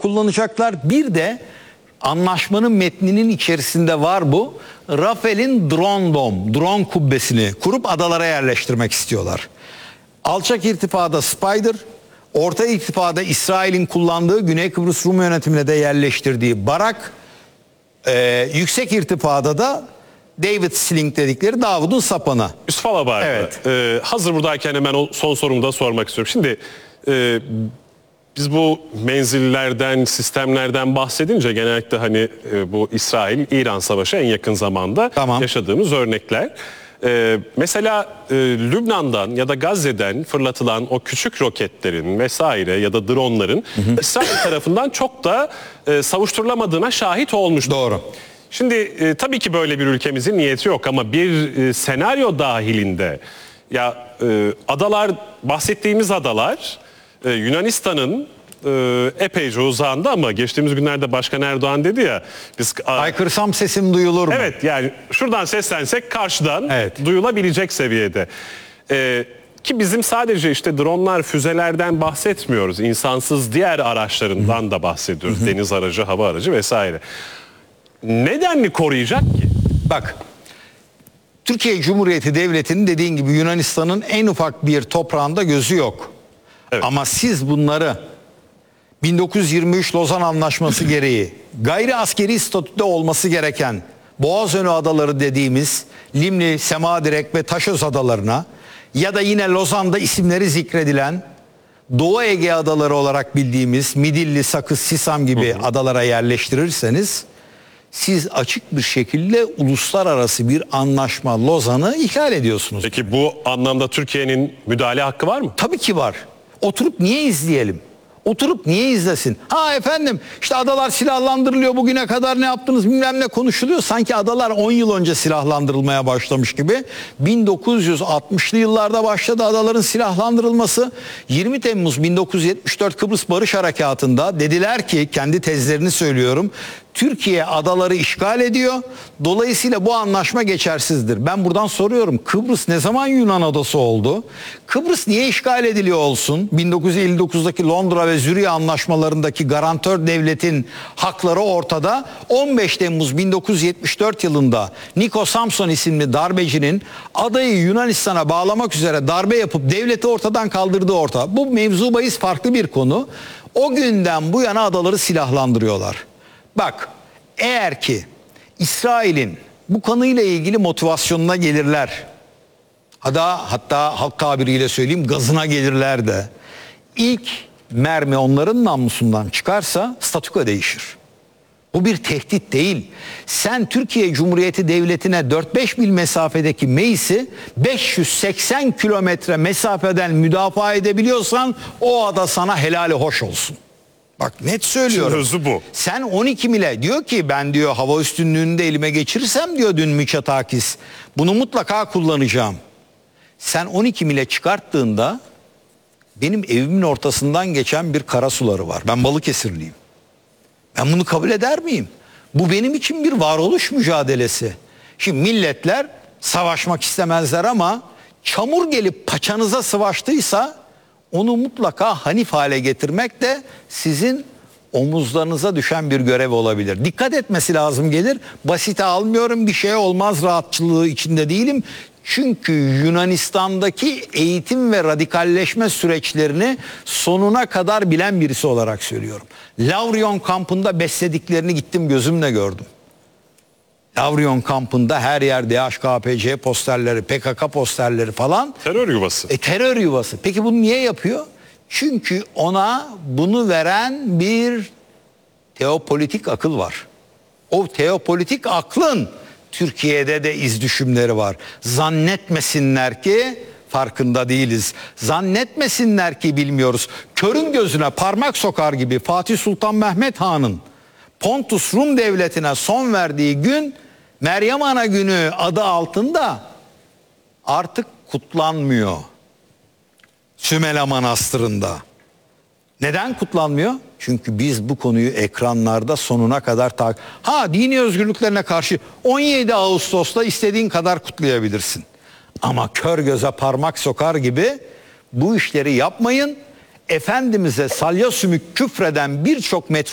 kullanacaklar. Bir de anlaşmanın metninin içerisinde var bu. Rafael'in drone kubbesini kurup adalara yerleştirmek istiyorlar. Alçak irtifada Spider, orta irtifada İsrail'in kullandığı Güney Kıbrıs Rum yönetimine de yerleştirdiği Barak, yüksek irtifada da David Sling dedikleri Davud'un sapanı. Yusuf Alabar, evet. Hazır buradayken hemen o son sorumu da sormak istiyorum. Şimdi biz bu menzillerden, sistemlerden bahsedince genellikle hani bu İsrail-İran savaşı en yakın zamanda yaşadığımız örnekler. Mesela Lübnan'dan ya da Gazze'den fırlatılan o küçük roketlerin vesaire ya da dronların İsrail tarafından çok da savuşturulamadığına şahit olmuştuk. Doğru. Şimdi tabii ki böyle bir ülkemizin niyeti yok ama bir senaryo dahilinde adalar, bahsettiğimiz adalar Yunanistan'ın epeyce uzağında ama geçtiğimiz günlerde Başkan Erdoğan dedi ya, biz haykırsam sesim duyulur mu? Evet, yani şuradan seslensek karşıdan duyulabilecek seviyede. Ki bizim sadece işte dronlar, füzelerden bahsetmiyoruz. İnsansız diğer araçlarından da bahsediyoruz. Deniz aracı, hava aracı vesaire. Nedenli koruyacak ki? Bak, Türkiye Cumhuriyeti Devleti'nin dediğin gibi Yunanistan'ın en ufak bir toprağında gözü yok. Evet. Ama siz bunları 1923 Lozan Anlaşması gereği gayri askeri statüde olması gereken Boğazönü Adaları dediğimiz Limni, Semadirek ve Taşöz adalarına ya da yine Lozan'da isimleri zikredilen Doğu Ege adaları olarak bildiğimiz Midilli, Sakız, Sisam gibi adalara yerleştirirseniz siz açık bir şekilde uluslararası bir anlaşma Lozan'ı ihlal ediyorsunuz. Peki bu anlamda Türkiye'nin müdahale hakkı var mı? Tabii ki var. Oturup niye izleyelim? Oturup niye izlesin? Ha efendim, işte adalar silahlandırılıyor, bugüne kadar ne yaptınız bilmem ne konuşuluyor. Sanki adalar 10 yıl önce silahlandırılmaya başlamış gibi. 1960'lı yıllarda başladı adaların silahlandırılması. 20 Temmuz 1974 Kıbrıs Barış Harekatı'nda dediler ki, kendi tezlerini söylüyorum, Türkiye adaları işgal ediyor. Dolayısıyla bu anlaşma geçersizdir. Ben buradan soruyorum, Kıbrıs ne zaman Yunan adası oldu? Kıbrıs niye işgal ediliyor olsun? 1959'daki Londra ve Zürih anlaşmalarındaki garantör devletin hakları ortada. 15 Temmuz 1974 yılında Niko Samson isimli darbecinin adayı Yunanistan'a bağlamak üzere darbe yapıp devleti ortadan kaldırdığı ortada. Bu mevzu bahis farklı bir konu. O günden bu yana adaları silahlandırıyorlar. Bak, eğer ki İsrail'in bu konuyla ilgili motivasyonuna gelirler, hatta halk tabiriyle söyleyeyim gazına gelirler de ilk mermi onların namlusundan çıkarsa statüko değişir. Bu bir tehdit değil. Sen Türkiye Cumhuriyeti Devleti'ne 4-5 mil mesafedeki Meis'i 580 kilometre mesafeden müdafaa edebiliyorsan o ada sana helali hoş olsun. Bak, net söylüyorum. Sözü bu. Sen 12 mile diyor ki, ben diyor hava üstünlüğünü de elime geçirirsem diyor dün Mitsotakis, bunu mutlaka kullanacağım. Sen 12 mile çıkarttığında benim evimin ortasından geçen bir karasuları var. Ben Balıkesirliyim. Ben bunu kabul eder miyim? Bu benim için bir varoluş mücadelesi. Şimdi milletler savaşmak istemezler ama çamur gelip paçanıza sıvaştıysa onu mutlaka hanif hale getirmek de sizin omuzlarınıza düşen bir görev olabilir. Dikkat etmesi lazım gelir. Basite almıyorum, bir şey olmaz rahatçılığı içinde değilim. Çünkü Yunanistan'daki eğitim ve radikalleşme süreçlerini sonuna kadar bilen birisi olarak söylüyorum. Lavrion kampında beslediklerini gittim gözümle gördüm. Lavrion kampında her yer DHKPC posterleri, PKK posterleri falan. Terör yuvası. Terör yuvası. Peki bunu niye yapıyor? Çünkü ona bunu veren bir teopolitik akıl var. O teopolitik aklın Türkiye'de de iz düşümleri var. Zannetmesinler ki farkında değiliz. Zannetmesinler ki bilmiyoruz. Körün gözüne parmak sokar gibi Fatih Sultan Mehmet Han'ın Pontus Rum Devleti'ne son verdiği gün Meryem Ana Günü adı altında artık kutlanmıyor. Sümela Manastırı'nda. Neden kutlanmıyor? Çünkü biz bu konuyu ekranlarda sonuna kadar dini özgürlüklerine karşı 17 Ağustos'ta istediğin kadar kutlayabilirsin. Ama kör göze parmak sokar gibi bu işleri yapmayın. Efendimiz'e salya sümük küfreden birçok